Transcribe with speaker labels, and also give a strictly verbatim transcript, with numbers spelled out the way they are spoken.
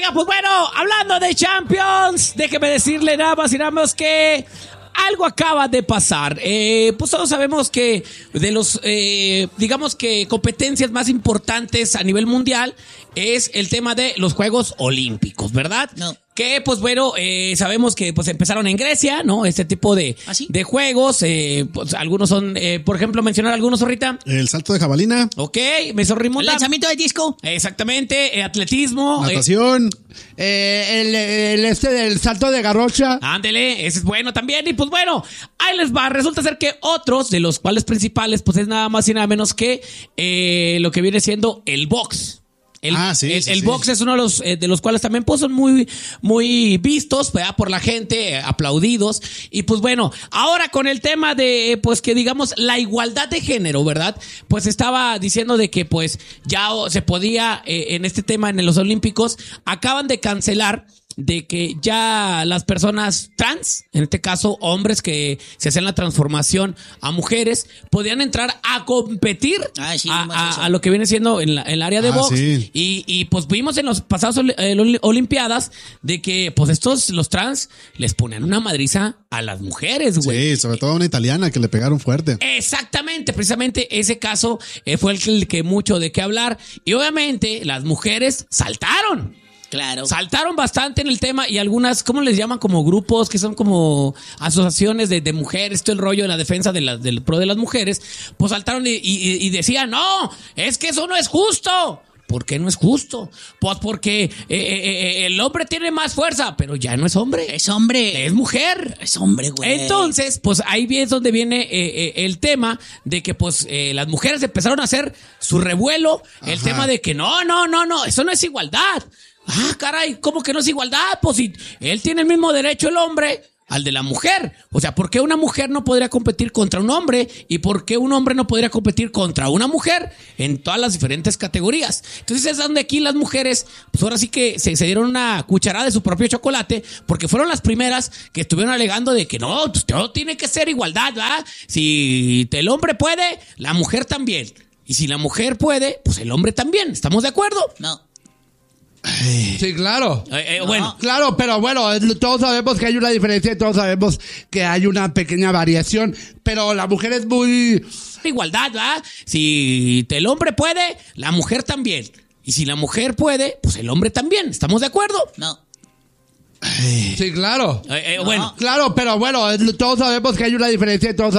Speaker 1: Oiga, pues bueno, hablando de Champions, déjeme decirle nada más y nada menos que algo acaba de pasar. Eh, pues todos sabemos que de los, eh, digamos que competencias más importantes a nivel mundial es el tema de los Juegos Olímpicos, ¿verdad?
Speaker 2: No.
Speaker 1: Que, pues bueno, eh, sabemos que pues empezaron en Grecia, ¿no? Este tipo de,
Speaker 2: ¿Ah, sí?
Speaker 1: de juegos. Eh, pues algunos son, eh, por ejemplo, mencionar algunos ahorita.
Speaker 3: El salto de jabalina.
Speaker 1: Ok, me sonrimos.
Speaker 2: El lanzamiento de disco.
Speaker 1: Exactamente, eh, atletismo.
Speaker 3: Natación.
Speaker 4: Eh, el, el este del salto de garrocha.
Speaker 1: Ándele, ese es bueno también. Y pues bueno, ahí les va. Resulta ser que otros, de los cuales principales, pues es nada más y nada menos que eh, lo que viene siendo el box. El,
Speaker 3: ah, sí,
Speaker 1: el,
Speaker 3: sí,
Speaker 1: el
Speaker 3: sí.
Speaker 1: box es uno de los eh, de los cuales también pues son muy muy vistos, ¿verdad? Por la gente, eh, aplaudidos. Y pues bueno, ahora con el tema de pues que digamos la igualdad de género, ¿verdad? Pues estaba diciendo de que pues ya se podía eh, en este tema en los Olímpicos acaban de cancelar de que ya las personas trans, en este caso hombres que se hacen la transformación a mujeres, podían entrar a competir
Speaker 2: Ah, sí,
Speaker 1: a,
Speaker 2: más
Speaker 1: a-
Speaker 2: eso.
Speaker 1: a lo que viene siendo en, la, en el área de
Speaker 3: Ah,
Speaker 1: box.
Speaker 3: sí.
Speaker 1: Y, y pues vimos en los pasados oli- eh, oli- olimpiadas de que pues estos, los trans, les ponían una madriza a las mujeres, güey.
Speaker 3: Sí, sobre todo a una italiana que le pegaron fuerte.
Speaker 1: Exactamente, precisamente ese caso eh, fue el que, el que mucho de qué hablar. Y obviamente las mujeres saltaron.
Speaker 2: Claro.
Speaker 1: Saltaron bastante en el tema y algunas, ¿cómo les llaman? Como grupos que son como asociaciones de, de mujeres, todo el rollo de la defensa de la, del pro de las mujeres, pues saltaron y, y, y decían, no, es que eso no es justo. ¿Por qué no es justo? Pues porque eh, eh, eh, el hombre tiene más fuerza, pero ya no es hombre.
Speaker 2: Es hombre.
Speaker 1: Es mujer.
Speaker 2: Es hombre, güey.
Speaker 1: Entonces, pues ahí es donde viene eh, eh, el tema de que pues eh, las mujeres empezaron a hacer su revuelo, el
Speaker 3: Ajá.
Speaker 1: tema de que no, no, no, no, eso no es igualdad. Ah, caray, ¿cómo que no es igualdad? Pues si él tiene el mismo derecho el hombre al de la mujer. O sea, ¿por qué una mujer no podría competir contra un hombre? ¿Y por qué un hombre no podría competir contra una mujer en todas las diferentes categorías? Entonces es donde aquí las mujeres, pues ahora sí que se, se dieron una cucharada de su propio chocolate, porque fueron las primeras que estuvieron alegando de que no, pues todo tiene que ser igualdad, ¿verdad? Si el hombre puede, la mujer también. Y si la mujer puede, pues el hombre también. ¿Estamos de acuerdo?
Speaker 2: No.
Speaker 4: Sí, claro.
Speaker 1: Eh, eh, bueno.
Speaker 4: Claro, pero bueno, todos sabemos que hay una diferencia y todos sabemos que hay una pequeña variación, pero la mujer es muy...
Speaker 1: Igualdad, ¿verdad? Si el hombre puede, la mujer también. Y si la mujer puede, pues el hombre también. ¿Estamos de acuerdo?
Speaker 2: No.
Speaker 4: Sí, claro.
Speaker 1: Eh, eh, bueno.
Speaker 4: Claro, pero bueno, todos sabemos que hay una diferencia y todos